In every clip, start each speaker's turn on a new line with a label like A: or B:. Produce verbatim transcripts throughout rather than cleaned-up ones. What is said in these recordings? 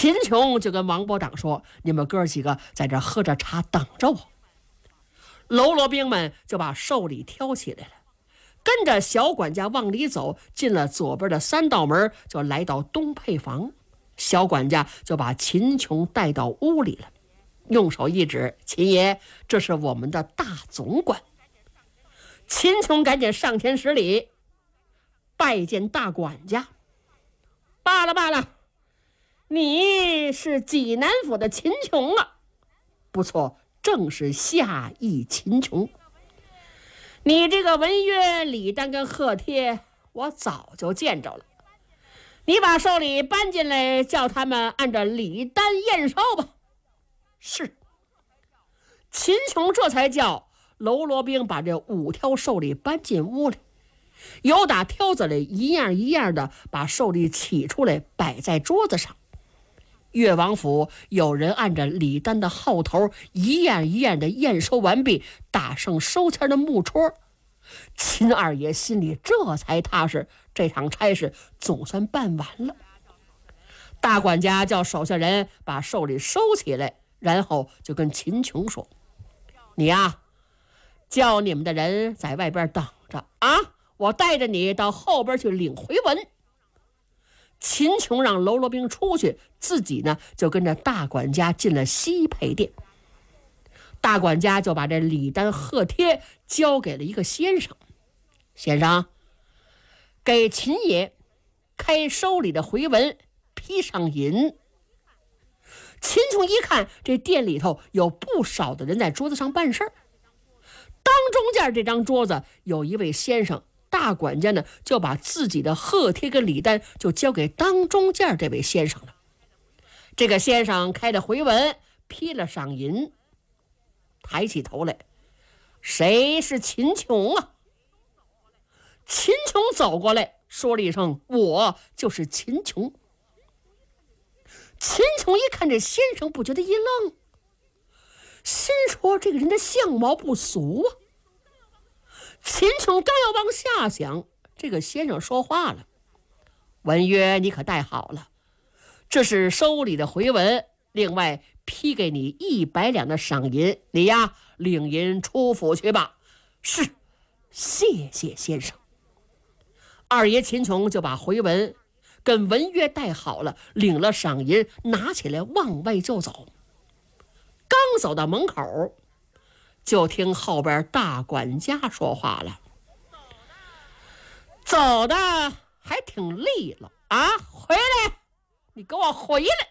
A: 秦琼就跟王伯长说：“你们哥几个在这喝着茶等着我。”喽啰兵们就把寿礼挑起来了，跟着小管家往里走，进了左边的三道门，就来到东配房。小管家就把秦琼带到屋里了，用手一指：“秦爷，这是我们的大总管。”秦琼赶紧上前施礼，拜见大管家。罢了罢了，你是济南府的秦琼啊？不错，正是下邑秦琼。你这个文约、礼单跟贺帖，我早就见着了。你把寿礼搬进来，叫他们按照礼单验收吧。是。秦琼这才叫喽啰兵把这五条寿礼搬进屋里，由打挑子里一样一样的把寿礼起出来，摆在桌子上。越王府有人按着礼单的号头一样一样的验收完毕，打上收钱的木戳。秦二爷心里这才踏实，这场差事总算办完了。大管家叫手下人把寿礼收起来，然后就跟秦琼说：“你呀，叫你们的人在外边等着啊，我带着你到后边去领回文。”秦琼让喽啰兵出去，自己呢就跟着大管家进了西配殿。大管家就把这礼单贺帖交给了一个先生：“先生，给秦爷开收礼的回文，批上银。”秦琼一看，这店里头有不少的人在桌子上办事儿。当中间这张桌子有一位先生，大管家呢就把自己的贺帖跟礼单就交给当中间这位先生了。这个先生开的回文，批了赏银，抬起头来：“谁是秦琼啊？”秦琼走过来说了一声：“我就是秦琼。”秦琼一看这先生，不觉得一愣，心说这个人的相貌不俗啊。秦琼刚要往下想，这个先生说话了：“文约，你可带好了，这是收礼的回文，另外批给你一百两的赏银，你呀领银出府去吧。”“是，谢谢先生。”二爷秦琼就把回文跟文约带好了，领了赏银，拿起来往外就走。刚走到门口，就听后边大管家说话了：“走的还挺利落啊，回来，你给我回来！”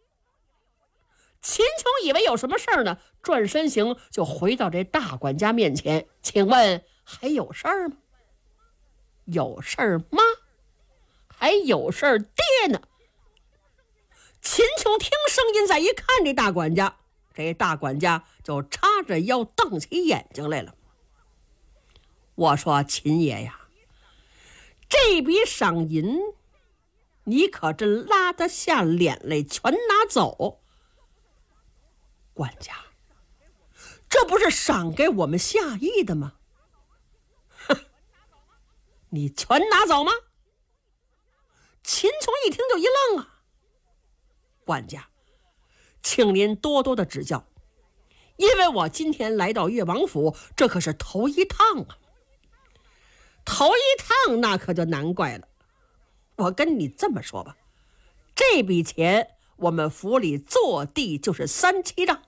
A: 秦琼以为有什么事儿呢，转身行就回到这大管家面前：“请问还有事儿吗？”“有事儿吗？还有事儿爹呢。”秦琼听声音再一看这大管家，这大管家就叉着腰瞪起眼睛来了。“我说秦爷呀，这笔赏银你可真拉得下脸来全拿走？”“管家，这不是赏给我们下邑的吗？”“哼，你全拿走吗？”秦琼一听就一愣啊。“管家，请您多多的指教，因为我今天来到越王府，这可是头一趟啊。”“头一趟那可就难怪了。我跟你这么说吧，这笔钱我们府里坐地就是三七丈。”“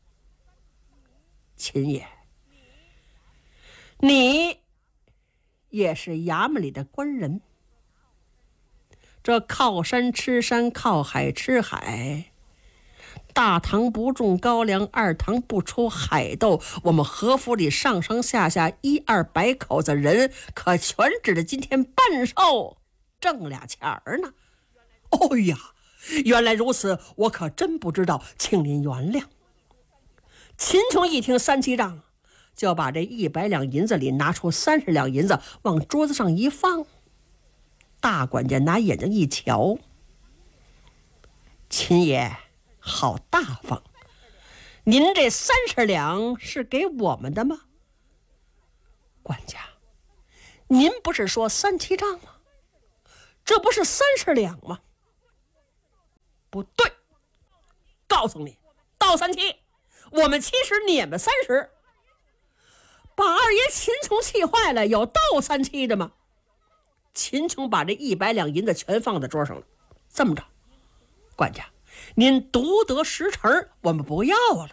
A: 秦爷，你也是衙门里的官人，这靠山吃山，靠海吃海，大堂不种高粱，二堂不出海豆，我们和府里上上下下一二百口子人，可全指着今天办寿挣俩钱儿呢。”“哦呀，原来如此，我可真不知道，请您原谅。”秦琼一听三七丈，就把这一百两银子里拿出三十两银子往桌子上一放。大管家拿眼睛一瞧：“秦爷好大方，您这三十两是给我们的吗？”“管家，您不是说三七丈吗？这不是三十两吗？”“不对， 告诉你，倒三七，我们七十，你们三十。把二爷秦琼气坏了，有倒三七的吗？秦琼把这一百两银子全放在桌上了。这么着，管家，您独得十成，我们不要了。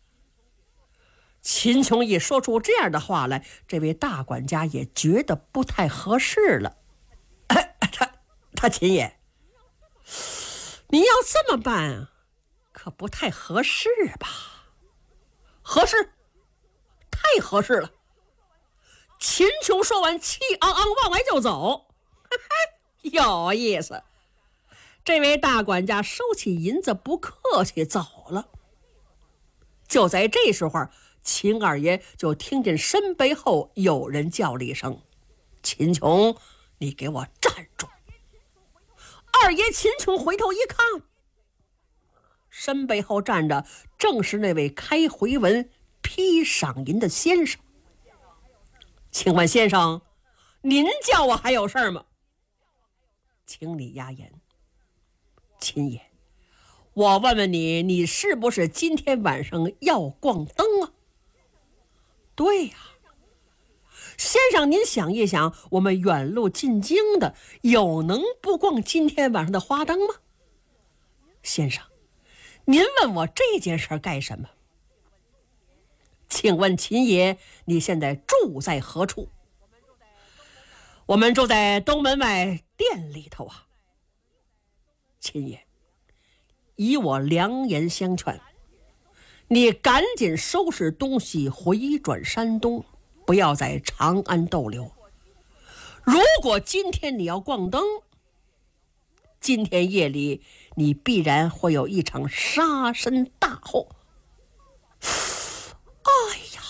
A: 秦琼一说出这样的话来，这位大管家也觉得不太合适了。他他秦爷，你要这么办可不太合适吧？合适，太合适了。秦琼说完，气昂昂往外就走。有意思。这位大管家收起银子，不客气走了。就在这时候，秦二爷就听见身背后有人叫了一声：“秦琼，你给我站住！”二爷秦琼回头一看，身背后站着正是那位开回文批赏银的先生。请问先生，您叫我还有事吗？请你压言。秦爷，我问问你，你是不是今天晚上要逛灯啊？对呀、啊，先生您想一想，我们远路进京的，有能不逛今天晚上的花灯吗？先生，您问我这件事干什么？请问秦爷，你现在住在何处？我们住在东门外店里头啊。秦爷，以我良言相劝，你赶紧收拾东西回转山东，不要在长安逗留。如果今天你要逛灯，今天夜里你必然会有一场杀身大祸。哎呀，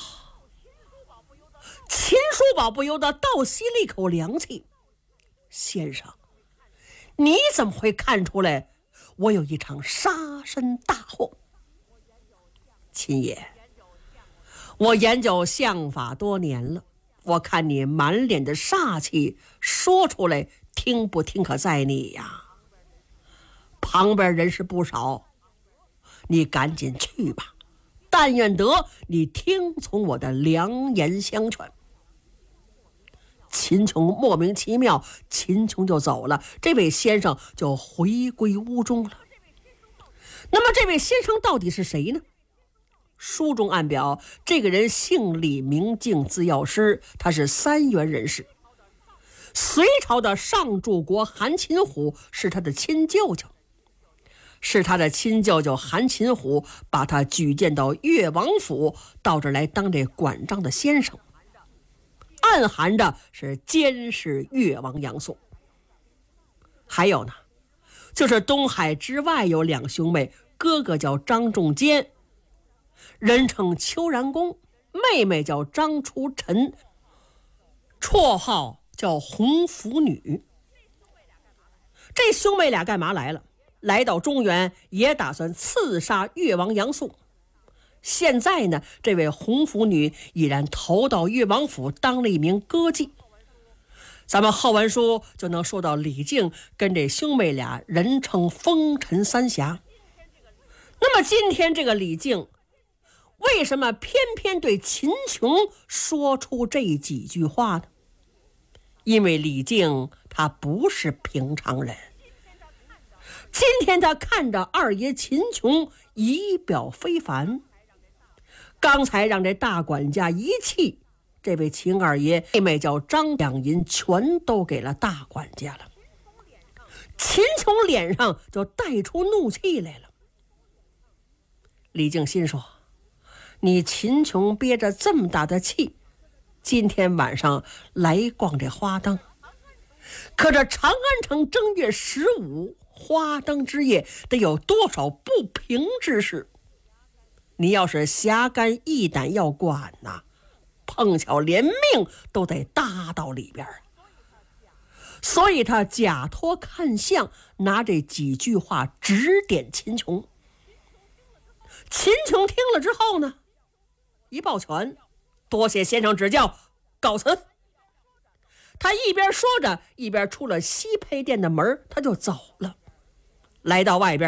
A: 秦叔宝不由得倒吸了一口凉气。先生，你怎么会看出来我有一场杀身大祸？秦爷，我研究相法多年了，我看你满脸的煞气，说出来听不听可在你呀。旁边人是不少，你赶紧去吧，但愿得你听从我的良言相劝。秦琼莫名其妙，秦琼就走了，这位先生就回归屋中了。那么这位先生到底是谁呢？书中暗表，这个人姓李名敬，字药师，他是三原人士。隋朝的上柱国韩擒虎是他的亲舅舅，是他的亲舅舅韩擒虎把他举荐到越王府，到这儿来当这管账的先生，暗含着是监视越王杨素。还有呢，就是东海之外有两兄妹，哥哥叫张仲坚，人称秋然公，妹妹叫张初臣，绰号叫红拂女。这兄妹俩干嘛来了？来到中原也打算刺杀越王杨素。现在呢，这位红拂女已然投到越王府当了一名歌妓。咱们后文书就能说到李靖跟这兄妹俩人称风尘三侠。那么今天这个李靖为什么偏偏对秦琼说出这几句话呢？因为李靖他不是平常人，今天他看着二爷秦琼仪表非凡，刚才让这大管家一气，这位秦二爷妹妹叫张两银全都给了大管家了。秦琼脸上就带出怒气来了。李靖心说，你秦琼憋着这么大的气，今天晚上来逛这花灯，可这长安城正月十五花灯之夜得有多少不平之事，你要是侠肝义胆要管呐、啊，碰巧连命都得搭到里边。所以他假托看相，拿这几句话指点秦琼。秦琼听了之后呢，一抱拳，多谢先生指教，告辞。他一边说着，一边出了西配店的门，他就走了。来到外边